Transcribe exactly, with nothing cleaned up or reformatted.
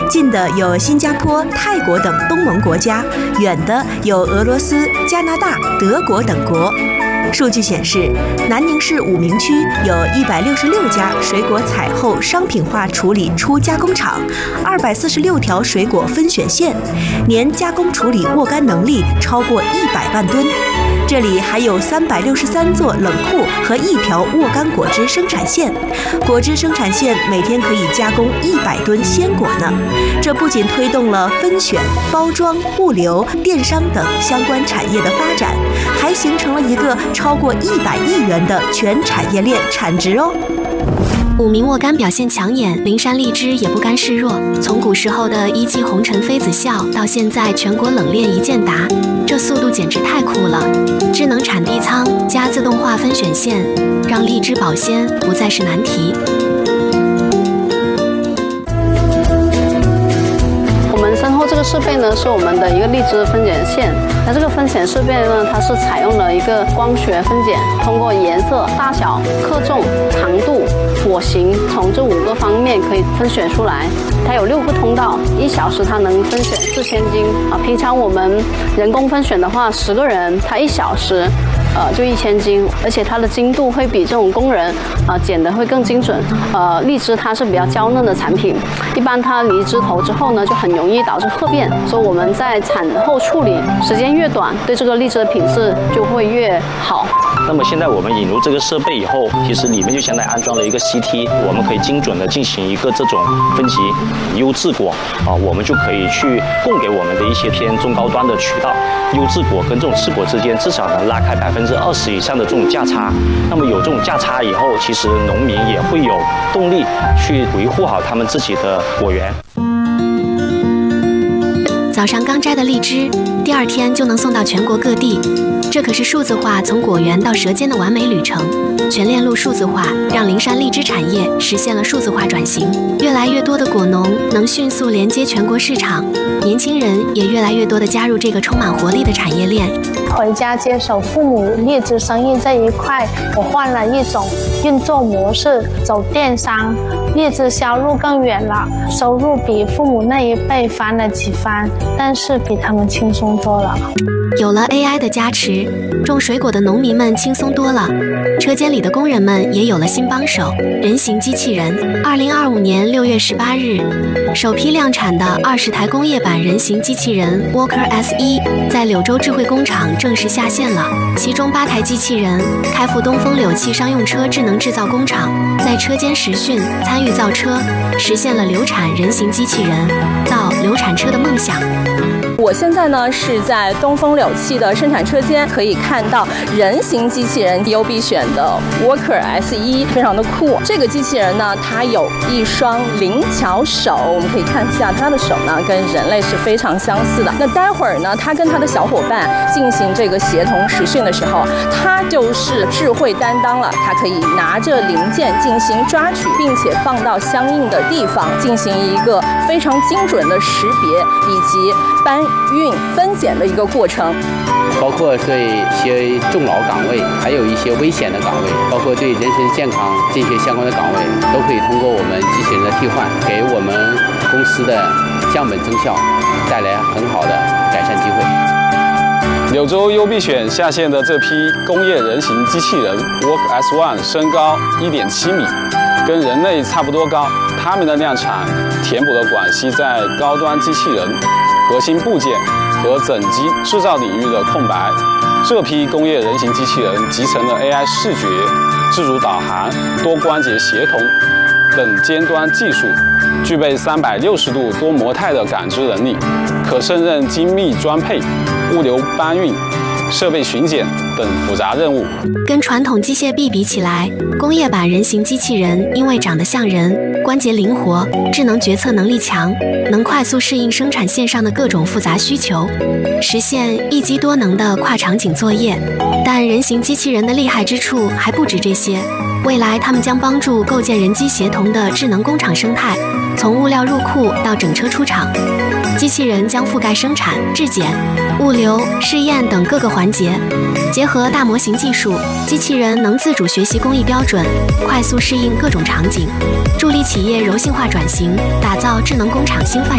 近的有新加坡、泰国等东盟国家，远的有俄罗斯、加拿大、德国等国。数据显示，南宁市武鸣区有一百六十六家水果采后商品化处理初加工厂，二百四十六条水果分选线，年加工处理握干能力超过一百万吨。这里还有三百六十三座冷库和一条握干果汁生产线，果汁生产线每天可以加工一百吨鲜果呢。这不仅推动了分选、包装、物流、电商等相关产业的发展，还形成了一个超过一百亿元的全产业链产值哦。 武鸣握干表现抢眼，灵山荔枝也不甘示弱。从古时候的一骑红尘妃子笑，到现在全国冷链一件达，这速度简直太酷了！智能产地仓加自动化分选线，让荔枝保鲜不再是难题。 身后这个设备呢，是我们的一个荔枝分拣线。那这个分拣设备呢，它是采用了一个光学分拣，通过颜色、大小、克重、长度、果形，从这五个方面可以分选出来。它有六个通道，一小时它能分选四千斤啊。平常我们人工分选的话，十个人，它一小时。呃，就一千斤，而且它的精度会比这种工人啊、呃、剪得会更精准。呃，荔枝它是比较娇嫩的产品，一般它离枝头之后呢，就很容易导致褐变，所以我们在产后处理时间越短，对这个荔枝的品质就会越好。 那么现在我们引入这个设备以后，其实里面就相当于安装了一个 C T， 我们可以精准的进行一个这种分级，优质果啊，我们就可以去供给我们的一些偏中高端的渠道。优质果跟这种次果之间至少能拉开百分之二十以上的这种价差。那么有这种价差以后，其实农民也会有动力去维护好他们自己的果园。 早上刚摘的荔枝，第二天就能送到全国各地，这可是数字化从果园到舌尖的完美旅程。全链路数字化让灵山荔枝产业实现了数字化转型，越来越多的果农能迅速连接全国市场，年轻人也越来越多的加入这个充满活力的产业链。 回家接手父母荔枝生意这一块，我换了一种运作模式，走电商，荔枝销路更远了，收入比父母那一辈翻了几番，但是比他们轻松多了。 有了 A I 的加持，种水果的农民们轻松多了，车间里的工人们也有了新帮手——人形机器人。二零二五年六月十八日，首批量产的二十台工业版人形机器人 Walker S 一在柳州智慧工厂正式下线了。其中八台机器人开赴东风柳汽商用车智能制造工厂，在车间实训，参与造车，实现了流产人形机器人造流产车的梦想。 我现在呢是在东风柳汽的生产车间，可以看到人形机器人优必选的 Walker S 一，非常的酷。这个机器人呢，它有一双灵巧手，我们可以看一下它的手呢，跟人类是非常相似的。那待会儿呢，它跟它的小伙伴进行这个协同实训的时候，它就是智慧担当了，它可以拿着零件进行抓取，并且放到相应的地方，进行一个非常精准的识别以及搬运分拣的一个过程， 包括对一些重劳岗位，还有一些危险的岗位，包括对人身健康这些相关的岗位，都可以通过我们机器人的替换，给我们公司的降本增效带来很好的改善机会。 柳州优必选下线的这批工业人形机器人 Walk S 一 身高一点七米，跟人类差不多高。它们的量产填补了广西在高端机器人、核心部件和整机制造领域的空白。这批工业人形机器人集成了 A I 视觉、自主导航、多关节协同等尖端技术，具备三百六十度多模态的感知能力，可胜任精密装配、物流搬运、设备巡检等复杂任务。 跟传统机械臂比起来，工业版人形机器人因为长得像人，关节灵活，智能决策能力强，能快速适应生产线上的各种复杂需求，实现一机多能的跨场景作业。但人形机器人的厉害之处还不止这些，未来他们将帮助构建人机协同的智能工厂生态，从物料入库到整车出厂，机器人将覆盖生产、质检、物流、试验等各个环节。结合大模型技术，机器人能自主学习工艺标准，快速适应各种场景，助力企业柔性化转型，打造智能工厂新范